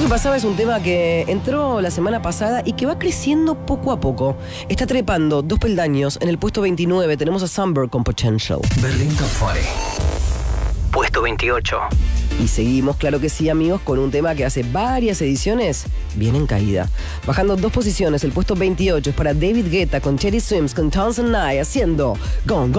que pasaba es un tema que entró la semana pasada y que va creciendo poco a poco. Está trepando 2 peldaños. En el puesto 29 tenemos a Sunburn con Potential. Berlín Top 40. Puesto 28. Y seguimos, claro que sí, amigos, con un tema que hace varias ediciones viene en caída. Bajando 2 posiciones, el puesto 28 es para David Guetta con Cherry Swims con Townsend Nye haciendo Gone.